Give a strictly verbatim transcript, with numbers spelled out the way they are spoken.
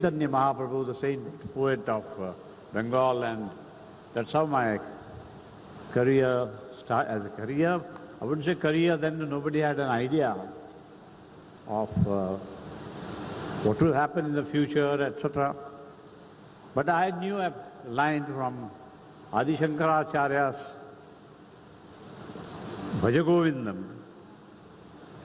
Chaitanya Mahaprabhu, the saint poet of uh, Bengal, and that's how my career start as a career. I wouldn't say career, then nobody had an idea of uh, what will happen in the future, et cetera. But I knew a line from Adi Shankaracharya's Bhaja Govindam.